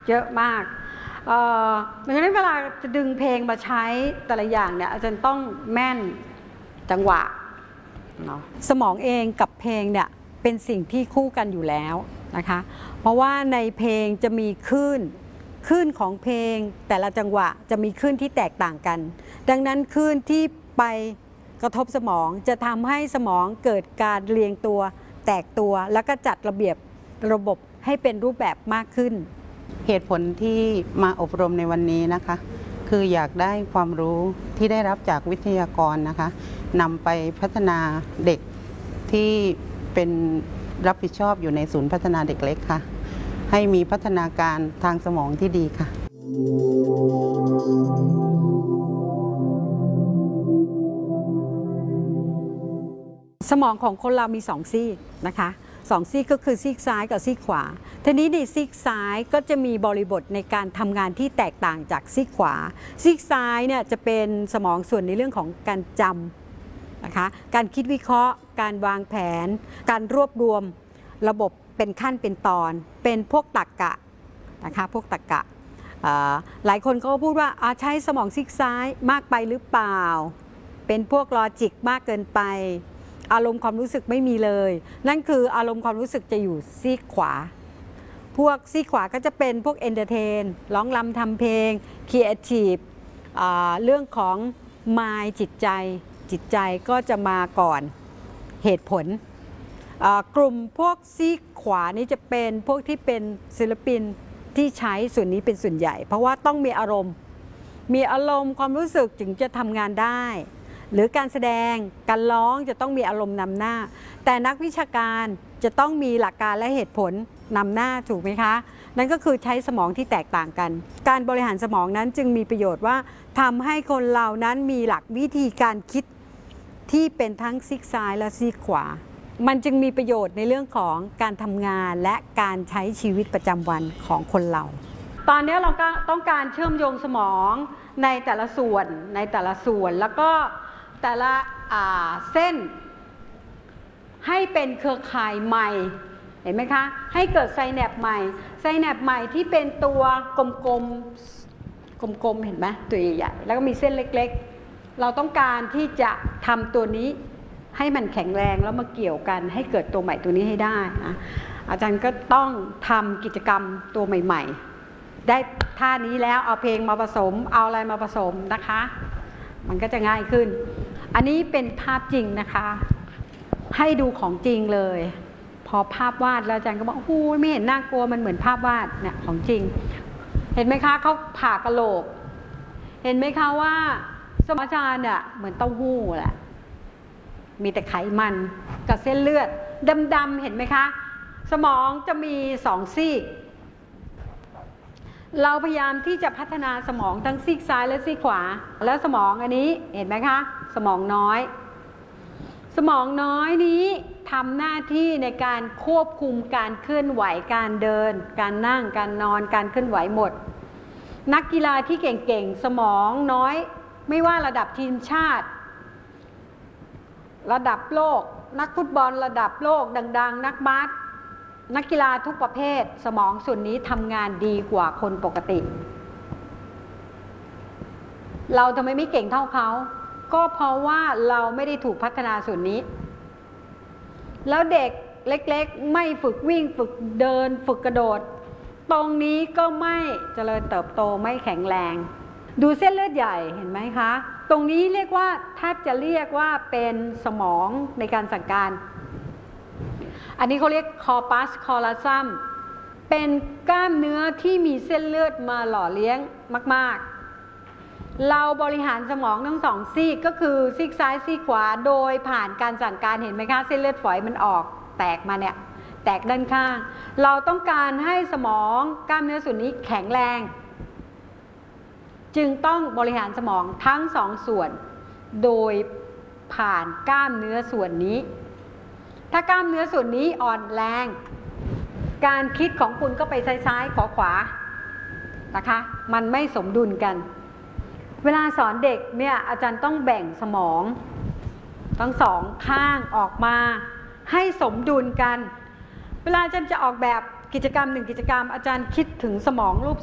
เยอะมากดังนั้นเวลาจะดึงเพลงมาใช้แต่ละอย่างเนี่ยอาจารย์ต้องแม่นจังหวะเนาะสมองเองกับเพลงเนี่ยเป็นสิ่งที่คู่กันอยู่แล้วนะคะเพราะว่าในเพลงจะมีคลื่นของเพลงแต่ละจังหวะจะมีคลื่นที่แตกต่างกันดังนั้นคลื่นที่ไปกระทบสมองจะทำให้สมองเกิดการเรียงตัวแตกตัวแล้วก็จัดระเบียบระบบให้เป็นรูปแบบมากขึ้นเหตุผลที่มาอบรมในวันนี้นะคะคืออยากได้ความรู้ที่ได้รับจากวิทยากรนะคะนำไปพัฒนาเด็กที่เป็นรับผิดชอบอยู่ในศูนย์พัฒนาเด็กเล็กค่ะให้มีพัฒนาการทางสมองที่ดีค่ะสมองของคนเรามี2 ซีกนะคะ2 ซีกก็คือซีกซ้ายกับซีกขวาทีนี้ในซีกซ้ายก็จะมีบริบทในการทำงานที่แตกต่างจากซีกขวาซีกซ้ายเนี่ยจะเป็นสมองส่วนในเรื่องของการจำนะคะการคิดวิเคราะห์การวางแผนการรวบรวมระบบเป็นขั้นเป็นตอนเป็นพวกตรรกะนะคะพวกตรรกะหลายคนก็พูดว่าใช้สมองซีกซ้ายมากไปหรือเปล่าเป็นพวกลอจิกมากเกินไปอารมณ์ความรู้สึกไม่มีเลยนั่นคืออารมณ์ความรู้สึกจะอยู่ซีกขวาพวกซีกขวาก็จะเป็นพวกเอนเตอร์เทนร้องรำทำเพลงครีเอทีฟเรื่องของมายจิตใจก็จะมาก่อนเหตุผลกลุ่มพวกซีกขวานี้จะเป็นพวกที่เป็นศิลปินที่ใช้ส่วนนี้เป็นส่วนใหญ่เพราะว่าต้องมีอารมณ์ความรู้สึกจึงจะทำงานได้หรือการแสดงการร้องจะต้องมีอารมณ์นำหน้าแต่นักวิชาการจะต้องมีหลักการและเหตุผลนำหน้าถูกไหมคะนั่นก็คือใช้สมองที่แตกต่างกันการบริหารสมองนั้นจึงมีประโยชน์ว่าทำให้คนเรานั้นมีหลักวิธีการคิดที่เป็นทั้งซีกซ้ายและซีกขวามันจึงมีประโยชน์ในเรื่องของการทำงานและการใช้ชีวิตประจำวันของคนเราตอนนี้เราก็ต้องการเชื่อมโยงสมองในแต่ละส่วนแล้วก็แต่ละเส้นให้เป็นเครือข่ายใหม่เห็นไหมคะให้เกิดไซแนปใหม่ที่เป็นตัวกลมเห็นไหมตัวใหญ่ๆแล้วก็มีเส้นเล็กๆเราต้องการที่จะทำตัวนี้ให้มันแข็งแรงแล้วมาเกี่ยวกันให้เกิดตัวใหม่ตัวนี้ให้ได้นะอาจารย์ก็ต้องทำกิจกรรมตัวใหม่ๆได้ท่านี้แล้วเอาเพลงมาผสมเอาอะไรมาผสมนะคะมันก็จะง่ายขึ้นอันนี้เป็นภาพจริงนะคะให้ดูของจริงเลยพอภาพวาดแล้วอาจารย์ก็บอกโอ้ไม่เห็นน่ากลัวมันเหมือนภาพวาดเนี่ยของจริงเห็นไหมคะเขาผ่ากะโหลกเห็นไหมคะว่าสมองอาจารย์เนี่ยเหมือนเต้าหู้แหละมีแต่ไขมันกับเส้นเลือดดำๆเห็นไหมคะสมองจะมี2 ซีกเราพยายามที่จะพัฒนาสมองทั้งซีกซ้ายและซีกขวาแล้วสมองอันนี้เห็นไหมคะสมองน้อยนี้ทำหน้าที่ในการควบคุมการเคลื่อนไหวการเดินการนั่งการนอนการเคลื่อนไหวหมดนักกีฬาที่เก่งๆสมองน้อยไม่ว่าระดับทีมชาติระดับโลกนักฟุตบอลระดับโลกดังๆนักบาสนักกีฬาทุกประเภทสมองส่วนนี้ทำงานดีกว่าคนปกติเราทำไมไม่เก่งเท่าเขาก็เพราะว่าเราไม่ได้ถูกพัฒนาส่วนนี้แล้วเด็กเล็กๆไม่ฝึกวิ่งฝึกเดินฝึกกระโดดตรงนี้ก็ไม่เจริญเติบโตไม่แข็งแรงดูเส้นเลือดใหญ่เห็นไหมคะตรงนี้เรียกว่าแทบจะเรียกว่าเป็นสมองในการสั่งการอันนี้เขาเรียก corpus callosum เป็นกล้ามเนื้อที่มีเส้นเลือดมาหล่อเลี้ยงมากๆเราบริหารสมองทั้ง2 ซีกก็คือซีกซ้ายซีกขวาโดยผ่านการสั่งการเห็นไหมคะเส้นเลือดฝอยมันออกแตกมาเนี่ยแตกด้านข้างเราต้องการให้สมองกล้ามเนื้อส่วนนี้แข็งแรงจึงต้องบริหารสมองทั้ง2 ส่วนโดยผ่านกล้ามเนื้อส่วนนี้ถ้ากล้ามเนื้อส่วนนี้อ่อนแรงการคิดของคุณก็ไปซ้ายๆขวานะคะมันไม่สมดุลกันเวลาสอนเด็กเนี่ยอาจารย์ต้องแบ่งสมองทั้ง2 ข้างออกมาให้สมดุลกันเวลาอาจารย์จะออกแบบกิจกรรม1 กิจกรรมอาจารย์คิดถึงสมองรูป